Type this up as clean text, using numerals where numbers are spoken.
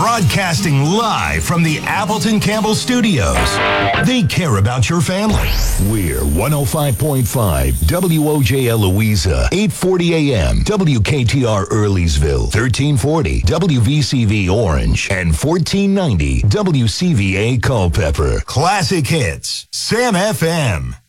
Broadcasting live from the Appleton Campbell Studios. They care about your family. We're 105.5 WOJL Louisa, 840 AM, WKTR Earlysville, 1340 WVCV Orange, and 1490 WCVA Culpeper. Classic hits, Sam FM.